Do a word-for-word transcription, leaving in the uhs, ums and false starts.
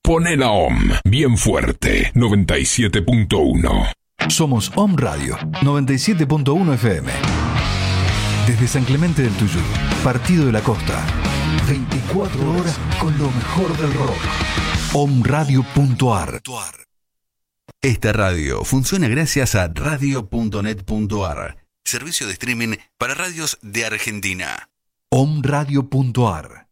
Poné la O M bien fuerte, noventa y siete punto uno. Somos O M Radio, noventa y siete punto uno F M. Desde San Clemente del Tuyú, Partido de la Costa. veinticuatro horas con lo mejor del rock. omradio punto ar. Esta radio funciona gracias a radio punto net punto ar, servicio de streaming para radios de Argentina. omradio punto ar.